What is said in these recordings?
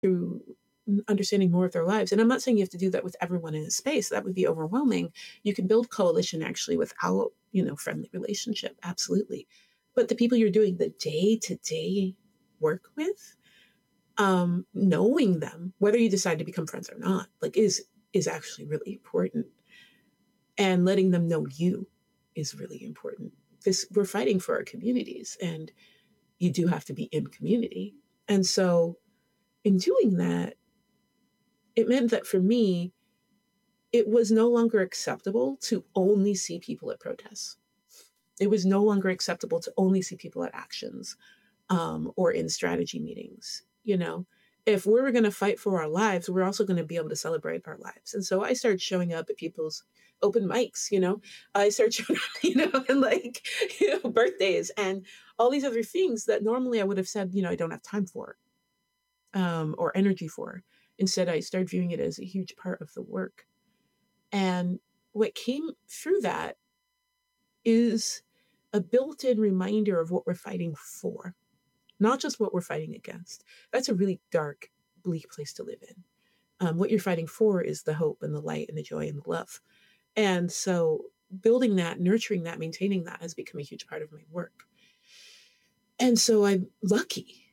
through understanding more of their lives. And I'm not saying you have to do that with everyone in a space. That would be overwhelming. You can build coalition actually without, friendly relationship. Absolutely. But the people you're doing the day-to-day work with, knowing them, whether you decide to become friends or not, like is actually really important. And letting them know you is really important. We're fighting for our communities, and you do have to be in community. And so in doing that, it meant that for me, it was no longer acceptable to only see people at protests. It was no longer acceptable to only see people at actions, or in strategy meetings. If we were going to fight for our lives, we're also going to be able to celebrate our lives. And so I started showing up at people's open mics. I started showing up, and like, birthdays and all these other things that normally I would have said, I don't have time for, or energy for. Instead, I started viewing it as a huge part of the work. And what came through that is a built-in reminder of what we're fighting for, not just what we're fighting against. That's a really dark, bleak place to live in. What you're fighting for is the hope and the light and the joy and the love. And so building that, nurturing that, maintaining that has become a huge part of my work. And so I'm lucky,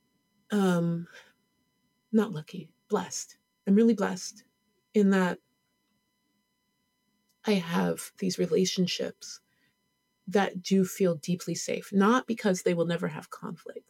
not lucky, blessed. I'm really blessed in that I have these relationships that do feel deeply safe, not because they will never have conflict,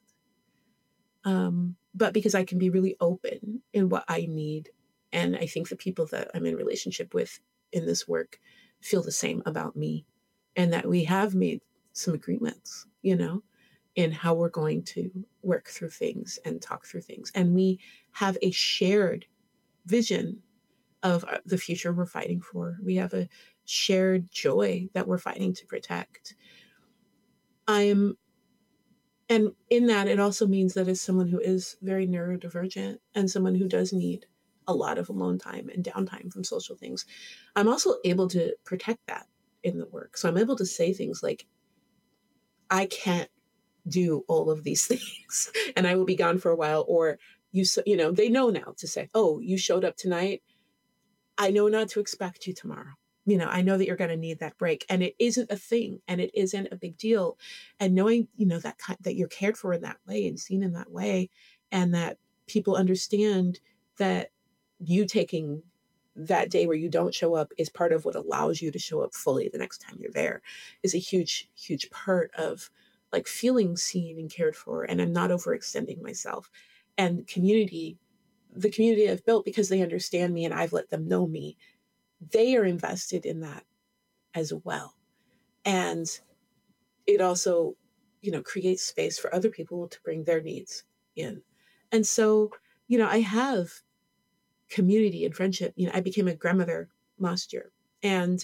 but because I can be really open in what I need. And I think the people that I'm in relationship with in this work feel the same about me, and that we have made some agreements, in how we're going to work through things and talk through things. And we have a shared vision of the future we're fighting for. We have a shared joy that we're fighting to protect. And in that, it also means that as someone who is very neurodivergent and someone who does need a lot of alone time and downtime from social things, I'm also able to protect that in the work. So I'm able to say things like, I can't do all of these things and I will be gone for a while. Or they know now to say, oh, you showed up tonight. I know not to expect you tomorrow. I know that you're going to need that break, and it isn't a thing, and it isn't a big deal. And knowing, that you're cared for in that way and seen in that way, and that people understand that you taking that day where you don't show up is part of what allows you to show up fully the next time you're there, is a huge, huge part of like feeling seen and cared for. And I'm not overextending myself. And the community I've built, because they understand me and I've let them know me, they are invested in that as well. And it also, creates space for other people to bring their needs in. And so, I have community and friendship. I became a grandmother last year, and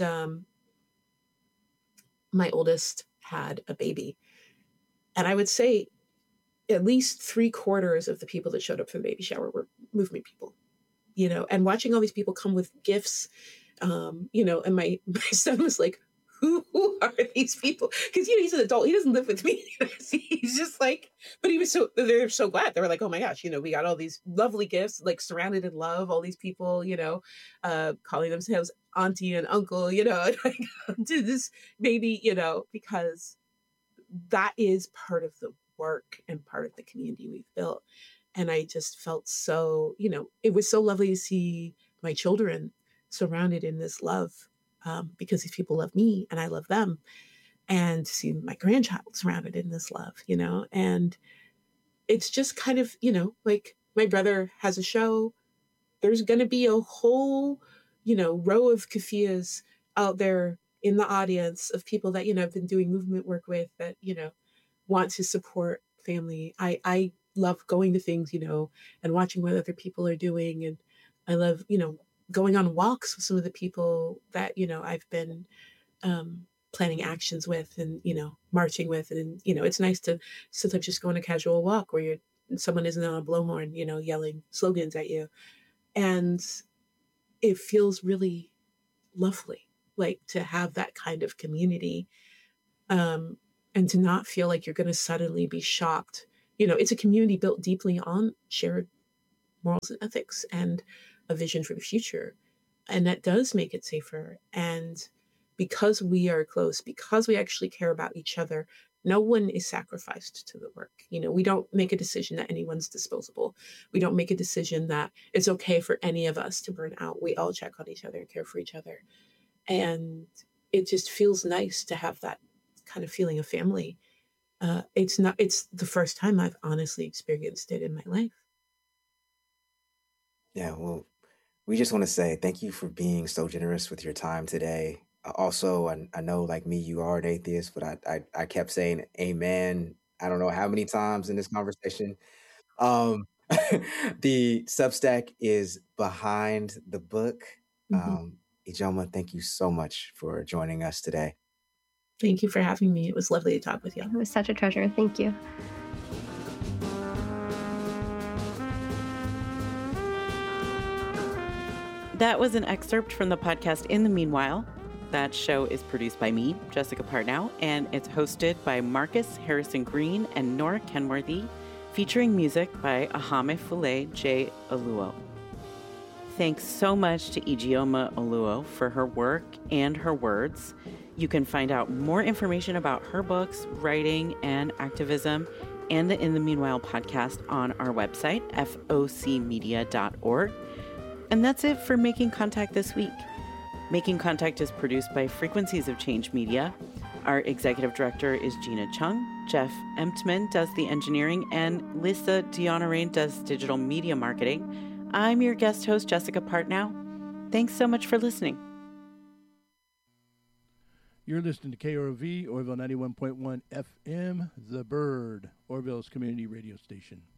my oldest had a baby. And I would say at least 3/4 of the people that showed up for the baby shower were movement people, and watching all these people come with gifts, and my son was like, who are these people? Because, he's an adult. He doesn't live with me. He's just like, but they're so glad. They were like, oh my gosh, we got all these lovely gifts, like surrounded in love, all these people, calling themselves auntie and uncle, to this baby, because that is part of the work and part of the community we've built. And I just felt so, it was so lovely to see my children surrounded in this love, because these people love me and I love them. And to see my grandchild surrounded in this love, and it's just kind of, like my brother has a show. There's going to be a whole, row of kafias out there in the audience of people that, I've been doing movement work with that, want to support family. I love going to things, and watching what other people are doing. And I love, going on walks with some of the people that, I've been planning actions with and, marching with. And, it's nice to sometimes just go on a casual walk where someone isn't on a blowhorn, yelling slogans at you. And it feels really lovely, like to have that kind of community, and to not feel like you're going to suddenly be shocked. It's a community built deeply on shared morals and ethics and a vision for the future. And that does make it safer. And because we are close, because we actually care about each other, no one is sacrificed to the work. We don't make a decision that anyone's disposable. We don't make a decision that it's okay for any of us to burn out. We all check on each other and care for each other. And it just feels nice to have that kind of feeling of family. It's the first time I've honestly experienced it in my life. Yeah, well, we just want to say thank you for being so generous with your time today. Also, I know, like me, you are an atheist, but I kept saying amen. I don't know how many times in this conversation. Um, the Substack is behind the book. Mhm. Ijoma, thank you so much for joining us today. Thank you for having me. It was lovely to talk with you. It was such a treasure. Thank you. That was an excerpt from the podcast In the Meanwhile. That show is produced by me, Jessica Partnow, and it's hosted by Marcus Harrison Green and Nora Kenworthy, featuring music by Ahame Fule J. Oluo. Thanks so much to Ijeoma Oluo for her work and her words. You can find out more information about her books, writing, and activism, and the In the Meanwhile podcast on our website, focmedia.org. And that's it for Making Contact this week. Making Contact is produced by Frequencies of Change Media. Our executive director is Gina Chung. Jeff Emtman does the engineering, and Lisa Dionarain does digital media marketing. I'm your guest host, Jessica Partnow. Thanks so much for listening. You're listening to KROV, Oroville 91.1 FM, The Bird, Oroville's community radio station.